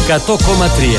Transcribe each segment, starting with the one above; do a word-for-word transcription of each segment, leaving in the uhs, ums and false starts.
εκατό κόμμα τρία.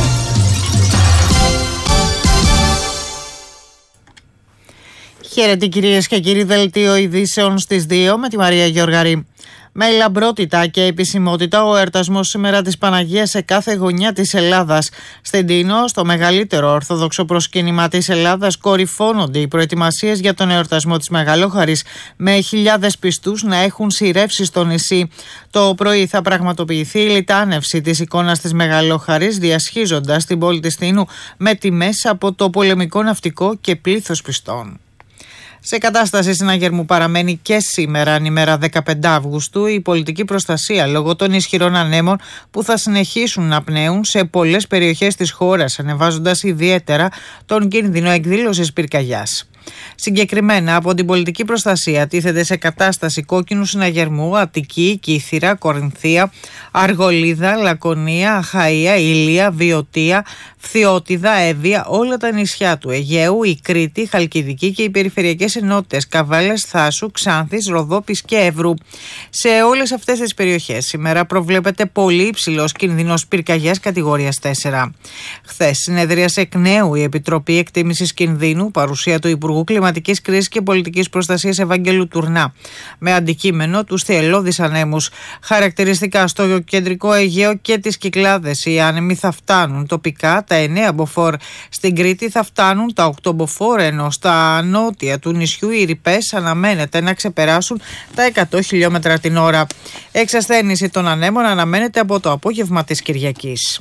Χαίρετε κυρίες και κύριοι, δελτίο ειδήσεων στις δύο με τη Μαρία Γεωργαρή. Με λαμπρότητα και επισημότητα ο εορτασμός σήμερα της Παναγίας σε κάθε γωνιά της Ελλάδας. Στην Τίνο, στο μεγαλύτερο ορθόδοξο προσκύνημα της Ελλάδας, κορυφώνονται οι προετοιμασίες για τον εορτασμό της Μεγαλόχαρης, με χιλιάδες πιστούς να έχουν σειρεύσει στο νησί. Το πρωί θα πραγματοποιηθεί η λιτάνευση της εικόνας της Μεγαλόχαρης, διασχίζοντας την πόλη της Τίνου με τιμές από το πολεμικό ναυτικό και πλήθος πιστών. Σε κατάσταση συναγερμού παραμένει και σήμερα, ημέρα δεκαπέντε Αυγούστου, η πολιτική προστασία λόγω των ισχυρών ανέμων που θα συνεχίσουν να πνέουν σε πολλές περιοχές της χώρας, ανεβάζοντας ιδιαίτερα τον κίνδυνο εκδήλωσης πυρκαγιάς. Συγκεκριμένα από την πολιτική προστασία τίθεται σε κατάσταση κόκκινου συναγερμού Αττική, Κύθυρα, Κορινθία, Αργολίδα, Λακωνία, Αχαΐα, Ηλία, Βιωτία, Φθιώτιδα, Εύβοια, όλα τα νησιά του Αιγαίου, η Κρήτη, Χαλκιδική και οι περιφερειακές ενότητες Καβάλας, Θάσου, Ξάνθης, Ροδόπης και Εύρου. Σε όλες αυτές τις περιοχές σήμερα προβλέπεται πολύ υψηλός κίνδυνος πυρκαγιάς κατηγορίας τέσσερα. Χθες συνεδρίασε εκ νέου η Επιτροπή Εκτίμησης Κινδύνου, παρουσία του Υπουργού Κλιματικής Κρίσης και Πολιτικής Προστασίας Ευαγγέλου Τουρνά, με αντικείμενο τους θυελλώδεις ανέμους. Χαρακτηριστικά στο κεντρικό Αιγαίο και τις Κυκλάδες οι άνεμοι θα φτάνουν τοπικά τα εννέα μποφόρ, στην Κρήτη θα φτάνουν τα οκτώ μποφόρ, ενώ στα νότια του νησιού οι ρηπές αναμένεται να ξεπεράσουν τα εκατό χιλιόμετρα την ώρα. Εξασθένηση των ανέμων αναμένεται από το απόγευμα της Κυριακής.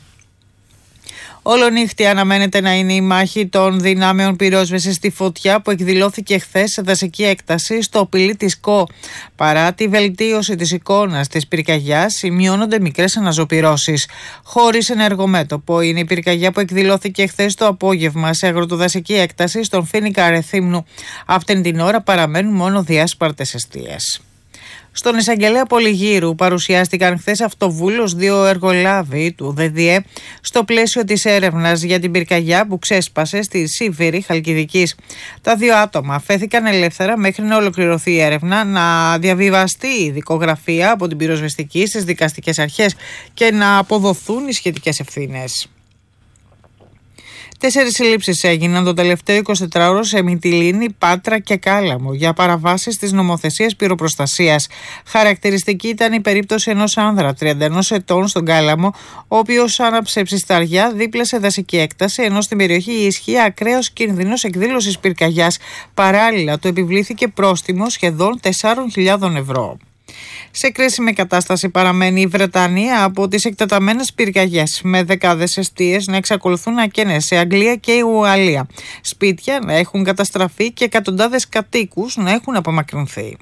Όλονύχτη αναμένεται να είναι η μάχη των δυνάμεων πυρόσβεσης στη φωτιά που εκδηλώθηκε χθες σε δασική έκταση στο Πηλί της Κο. Παρά τη βελτίωση της εικόνας της πυρκαγιάς, σημειώνονται μικρές αναζωπυρώσεις. Χωρίς ενεργό μέτωπο είναι η πυρκαγιά που εκδηλώθηκε χθες το απόγευμα σε αγροτοδασική έκταση στον Φοίνικα Ρεθύμνου. Αυτήν την ώρα παραμένουν μόνο διάσπαρτες εστίες. Στον εισαγγελέα Πολυγύρου παρουσιάστηκαν χθες αυτοβούλως δύο εργολάβοι του ΔΔΕ στο πλαίσιο της έρευνας για την πυρκαγιά που ξέσπασε στη Σίβηρη Χαλκιδικής. Τα δύο άτομα αφέθηκαν ελεύθερα μέχρι να ολοκληρωθεί η έρευνα, να διαβιβαστεί η δικογραφία από την πυροσβεστική στις δικαστικές αρχές και να αποδοθούν οι σχετικές ευθύνες. Τέσσερις συλλήψεις έγιναν το τελευταίο εικοσιτετράωρο σε Μυτιλήνη, Πάτρα και Κάλαμο για παραβάσεις της νομοθεσίας πυροπροστασίας. Χαρακτηριστική ήταν η περίπτωση ενός άνδρα τριάντα ένα ετών στον Κάλαμο, ο οποίος άναψε ψισταριά δίπλα σε δασική έκταση, ενώ στην περιοχή ισχύει ακραίος κίνδυνος εκδήλωσης πυρκαγιάς. Παράλληλα, του επιβλήθηκε πρόστιμο σχεδόν τεσσάρων χιλιάδων ευρώ. Σε κρίσιμη κατάσταση παραμένει η Βρετανία από τις εκτεταμένες πυρκαγιές, με δεκάδες εστίες να εξακολουθούν να καίνε σε Αγγλία και η Ουαλία, σπίτια να έχουν καταστραφεί και εκατοντάδες κατοίκους να έχουν απομακρυνθεί.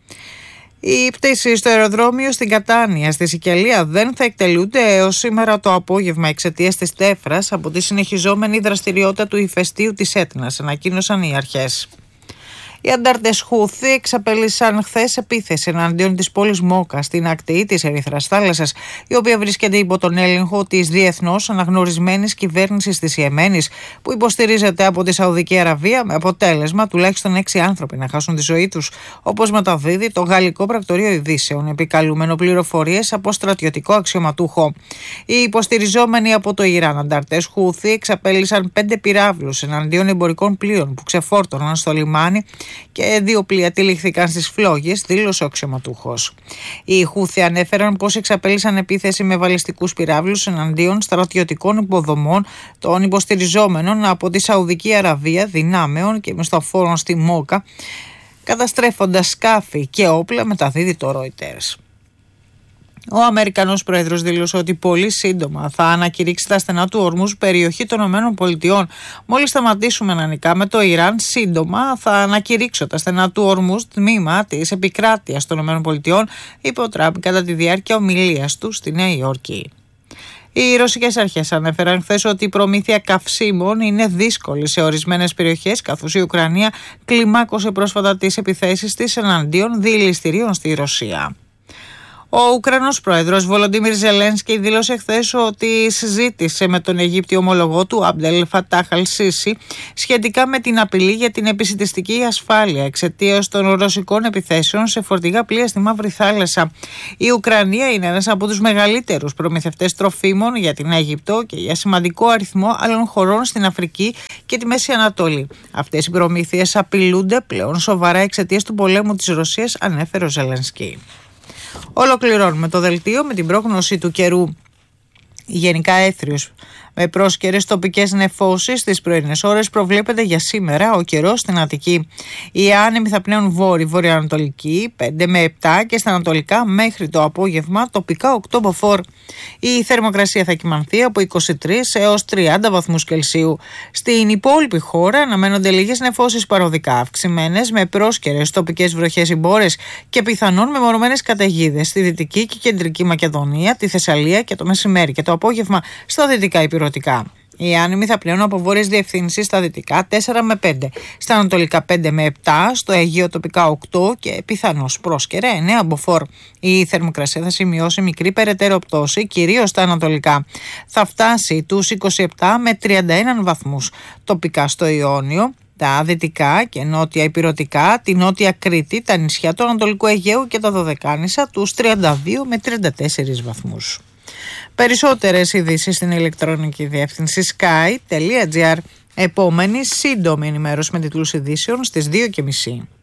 Οι πτήσεις στο αεροδρόμιο στην Κατάνια στη Σικελία δεν θα εκτελούνται έως σήμερα το απόγευμα εξαιτίας της τέφρας από τη συνεχιζόμενη δραστηριότητα του ηφαιστείου της Έτνας, ανακοίνωσαν οι αρχές. Οι αντάρτες Χούθη εξαπέλυσαν χθες επίθεση εναντίον της πόλης Μόκα στην ακτή της Ερυθράς Θάλασσας, η οποία βρίσκεται υπό τον έλεγχο της διεθνώς αναγνωρισμένης κυβέρνησης της Ιεμένης, που υποστηρίζεται από τη Σαουδική Αραβία, με αποτέλεσμα τουλάχιστον έξι άνθρωποι να χάσουν τη ζωή τους, όπως μεταδίδει το Γαλλικό Πρακτορείο Ειδήσεων, επικαλούμενο πληροφορίες από στρατιωτικό αξιωματούχο. Οι υποστηριζόμενοι από το Ιράν αντάρτες Χούθη εξαπέλυσαν πέντε πυράβλους εναντίον εμπορικών πλοίων που ξεφόρτωναν στο λιμάνι και δύο πλοία τυλίχθηκαν στις φλόγες, δήλωσε ο αξιωματούχος. Οι Χούθη ανέφεραν πως εξαπέλυσαν επίθεση με βαλιστικούς πυράβλους εναντίον στρατιωτικών υποδομών των υποστηριζόμενων από τη Σαουδική Αραβία δυνάμεων και μισθοφόρων στη Μόκα, καταστρέφοντας σκάφη και όπλα, μεταδίδει το Reuters. Ο Αμερικανός Πρόεδρος δήλωσε ότι πολύ σύντομα θα ανακηρύξει τα στενά του Ορμούζ περιοχή των ΗΠΑ. Μόλις σταματήσουμε να νικάμε το Ιράν, σύντομα θα ανακηρύξω τα στενά του Ορμούζ τμήμα της επικράτειας των ΗΠΑ, είπε ο Τραμπ κατά τη διάρκεια ομιλίας του στη Νέα Υόρκη. Οι ρωσικές αρχές ανέφεραν χθες ότι η προμήθεια καυσίμων είναι δύσκολη σε ορισμένες περιοχές, καθώς η Ουκρανία κλιμάκωσε πρόσφατα τις επιθέσεις της εναντίον διελιστηρίων στη Ρωσία. Ο Ουκρανός πρόεδρος Βολοντίμιρ Ζελένσκι δήλωσε χθες ότι συζήτησε με τον Αιγύπτιο ομολογό του Αμπτελ Φατάχ Αλ Σίσι σχετικά με την απειλή για την επισιτιστική ασφάλεια εξαιτίας των ρωσικών επιθέσεων σε φορτηγά πλοία στη Μαύρη Θάλασσα. Η Ουκρανία είναι ένας από τους μεγαλύτερους προμηθευτές τροφίμων για την Αίγυπτο και για σημαντικό αριθμό άλλων χωρών στην Αφρική και τη Μέση Ανατολή. Αυτές οι προμήθειες απειλούνται πλέον σοβαρά εξαιτίας του πολέμου της Ρωσίας, ανέφερε ο Ζελένσκι. Ολοκληρώνουμε το δελτίο με την πρόγνωση του καιρού. Γενικά έθριος με πρόσκαιρες τοπικές νεφώσεις στις πρωινές ώρες προβλέπεται για σήμερα ο καιρός στην Αττική. Οι άνεμοι θα πνέουν βόρειο-βορειοανατολική πέντε με επτά και στα ανατολικά μέχρι το απόγευμα τοπικά οκτώ μποφόρ. Η θερμοκρασία θα κυμανθεί από είκοσι τρεις έως τριάντα βαθμούς Κελσίου. Στην υπόλοιπη χώρα αναμένονται λίγες νεφώσεις παροδικά αυξημένες με πρόσκαιρες τοπικές βροχές ή μπόρες και πιθανόν μεμονωμένες καταιγίδες στη Δυτική και Κεντρική Μακεδονία, τη Θεσσαλία και το μεσημέρι και το απόγευμα στα δυτικά υπηρετικά. Οι άνεμοι θα πλέουν από βόρειες διευθύνσεις στα δυτικά τέσσερα με πέντε, στα ανατολικά πέντε με επτά, στο Αιγαίο τοπικά οκτώ και πιθανώς πρόσκαιρα εννέα μποφόρ. Η θερμοκρασία θα σημειώσει μικρή περαιτέρω πτώση, κυρίως στα ανατολικά. Θα φτάσει τους είκοσι επτά με τριάντα ένα βαθμούς. Τοπικά στο Ιόνιο, τα δυτικά και νότια ηπειρωτικά, τη νότια Κρήτη, τα νησιά του Ανατολικού Αιγαίου και τα Δωδεκάνησα, τους τριάντα δύο με τριάντα τέσσερα βαθμούς. Περισσότερες ειδήσεις στην ηλεκτρονική διεύθυνση sky τελεία gr. Επόμενη σύντομη ενημέρωση με τίτλους ειδήσεων στις δύο και μισή.